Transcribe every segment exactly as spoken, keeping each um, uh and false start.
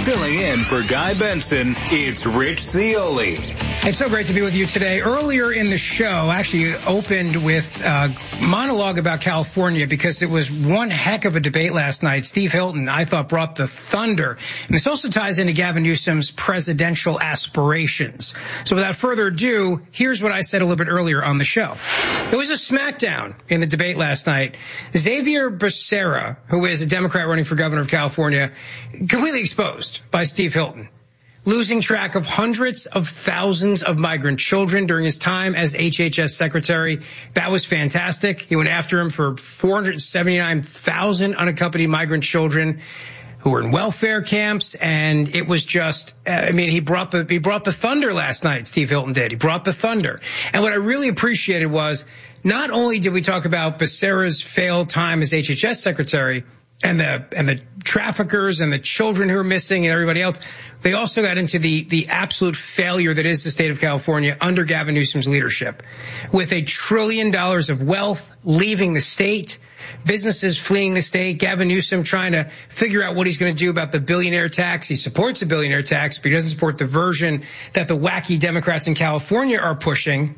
Filling in for Guy Benson, it's Rich Zeoli. It's so great to be with you today. Earlier in the show, actually opened with a monologue about California because it was one heck of a debate last night. Steve Hilton, I thought, brought the thunder. And this also ties into Gavin Newsom's presidential aspirations. So without further ado, here's what I said a little bit earlier on the show. It was a smackdown in the debate last night. Xavier Becerra, who is a Democrat running for governor of California, completely exposed by Steve Hilton, losing track of hundreds of thousands of migrant children during his time as H H S secretary. That was fantastic. He went after him for four hundred seventy-nine thousand unaccompanied migrant children who were in welfare camps, and it was just, I mean, he brought the he brought the thunder last night, Steve Hilton did. He brought the thunder. And what I really appreciated was not only did we talk about Becerra's failed time as H H S secretary, and the and the traffickers and the children who are missing and everybody else, they also got into the the absolute failure that is the state of California under Gavin Newsom's leadership. With a trillion dollars of wealth leaving the state, businesses fleeing the state, Gavin Newsom trying to figure out what he's going to do about the billionaire tax. He supports the billionaire tax, but he doesn't support the version that the wacky Democrats in California are pushing.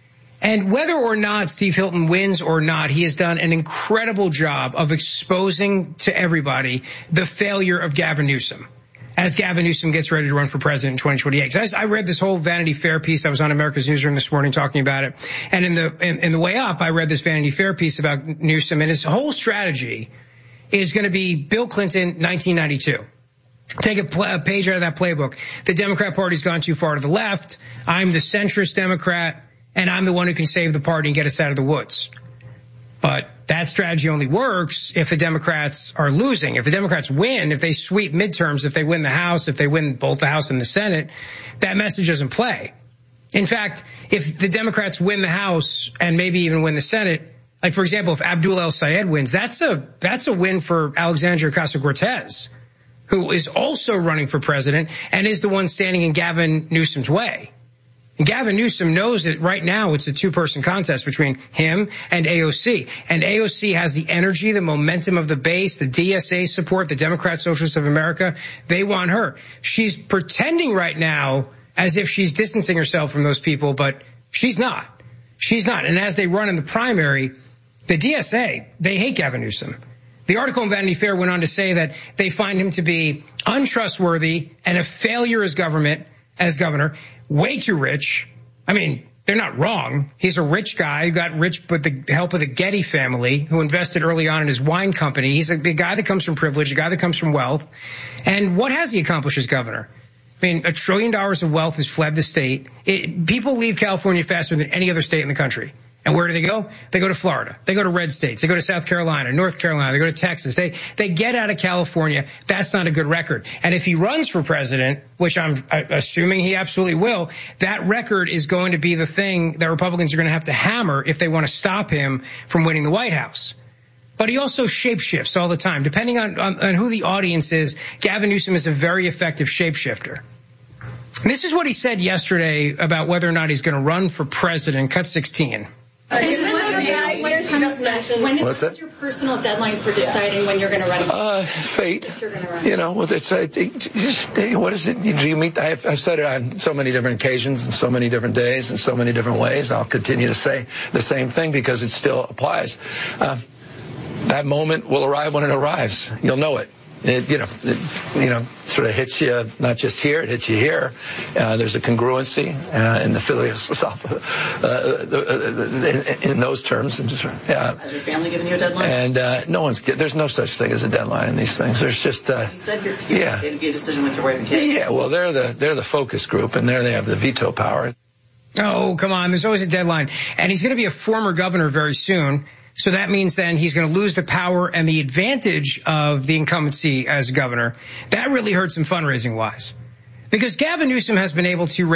And whether or not Steve Hilton wins or not, he has done an incredible job of exposing to everybody the failure of Gavin Newsom as Gavin Newsom gets ready to run for president in twenty twenty-eight. So I read this whole Vanity Fair piece. I was on America's Newsroom this morning talking about it. And in the in, in the way up, I read this Vanity Fair piece about Newsom, and his whole strategy is going to be Bill Clinton, nineteen ninety-two. Take a, pl- a page out of that playbook. The Democrat Party's gone too far to the left. I'm the centrist Democrat, and I'm the one who can save the party and get us out of the woods. But that strategy only works if the Democrats are losing. If the Democrats win, if they sweep midterms, if they win the House, if they win both the House and the Senate, that message doesn't play. In fact, if the Democrats win the House and maybe even win the Senate, like, for example, if Abdul El-Sayed wins, that's a that's a win for Alexandria Ocasio-Cortez, who is also running for president and is the one standing in Gavin Newsom's way. And Gavin Newsom knows that right now it's a two-person contest between him and A O C. And A O C has the energy, the momentum of the base, the D S A support, the Democrat Socialists of America. They want her. She's pretending right now as if she's distancing herself from those people, but she's not. She's not. And as they run in the primary, the D S A, they hate Gavin Newsom. The article in Vanity Fair went on to say that they find him to be untrustworthy and a failure as government, as governor, way too rich. I mean, they're not wrong. He's a rich guy who got rich with the help of the Getty family, who invested early on in his wine company. He's a, a guy that comes from privilege, a guy that comes from wealth. And what has he accomplished as governor? I mean, a trillion dollars of wealth has fled the state. It, people leave California faster than any other state in the country. And where do they go? They go to Florida. They go to red states. They go to South Carolina, North Carolina. They go to Texas. They they get out of California. That's not a good record. And if he runs for president, which I'm assuming he absolutely will, that record is going to be the thing that Republicans are going to have to hammer if they want to stop him from winning the White House. But he also shapeshifts all the time. Depending on, on, on who the audience is, Gavin Newsom is a very effective shapeshifter. And this is what he said yesterday about whether or not he's going to run for president. Cut sixteen. Uh, when What's that? What's your personal deadline for deciding when you're going to run? Uh, fate. If you're going to run. You know, well, it's, uh, just, what is it? Do you meet? I've, I've said it on so many different occasions and so many different days and so many different ways. I'll continue to say the same thing because it still applies. Uh, that moment will arrive when it arrives. You'll know it. It, you know, it, you know, sort of hits you, not just here, it hits you here. Uh, there's a congruency uh, in the philosophy, uh, in, in those terms. And just, uh, Has your family given you a deadline? And uh, no one's, there's no such thing as a deadline in these things. There's just, uh, you said you're, you yeah. it'd be a decision with your wife and kids. Yeah, well, they're the, they're the focus group, and there they have the veto power. Oh, come on. There's always a deadline. And he's going to be a former governor very soon. So that means then he's going to lose the power and the advantage of the incumbency as governor. That really hurts him fundraising wise, because Gavin Newsom has been able to